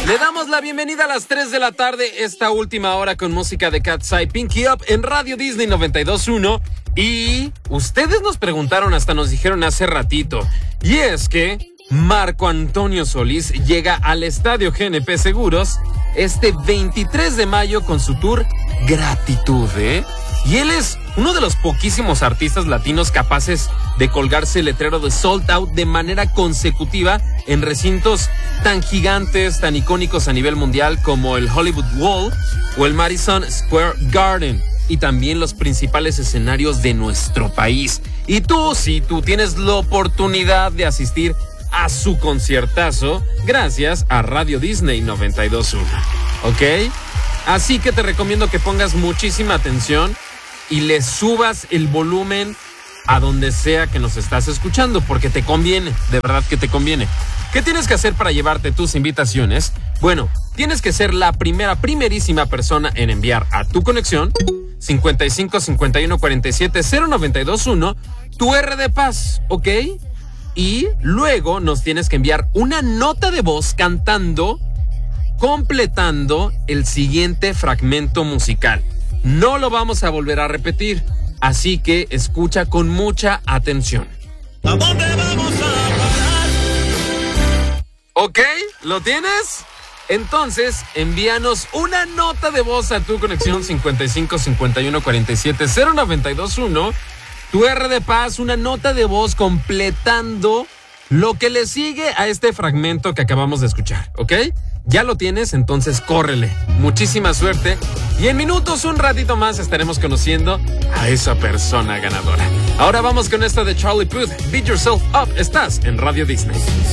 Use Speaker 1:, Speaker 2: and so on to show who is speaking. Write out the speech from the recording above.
Speaker 1: Le damos la bienvenida a las 3 de la tarde, esta última hora con música de Cat's Eye, Pinky Up en Radio Disney 92.1. Y ustedes nos preguntaron, hasta nos dijeron hace ratito, y es que Marco Antonio Solís llega al Estadio GNP Seguros este 23 de mayo con su tour Gratitud, ¿eh? Y él es uno de los poquísimos artistas latinos capaces de colgarse el letrero de Sold Out de manera consecutiva en recintos tan gigantes, tan icónicos a nivel mundial como el Hollywood Bowl o el Madison Square Garden, y también los principales escenarios de nuestro país. Y tú, si tú tienes la oportunidad de asistir a su conciertazo, gracias a Radio Disney 92.1, ¿ok? Así que te recomiendo que pongas muchísima atención y le subas el volumen a donde sea que nos estás escuchando, porque te conviene, de verdad que te conviene. ¿Qué tienes que hacer para llevarte tus invitaciones? Bueno, tienes que ser la primerísima persona en enviar a tu conexión 55 51 47 0921 tu R de paz, ¿ok? Y luego nos tienes que enviar una nota de voz cantando, completando el siguiente fragmento musical. No lo vamos a volver a repetir, así que escucha con mucha atención.
Speaker 2: ¿A dónde vamos a parar?
Speaker 1: ¿Ok? ¿Lo tienes? Entonces, envíanos una nota de voz a tu conexión 55 51 47 0921. Tu R de paz, una nota de voz completando lo que le sigue a este fragmento que acabamos de escuchar, ¿ok? Ya lo tienes, entonces córrele. Muchísima suerte. Y en minutos, un ratito más, estaremos conociendo a esa persona ganadora. Ahora vamos con esto de Charlie Puth, Beat Yourself Up. Estás en Radio Disney.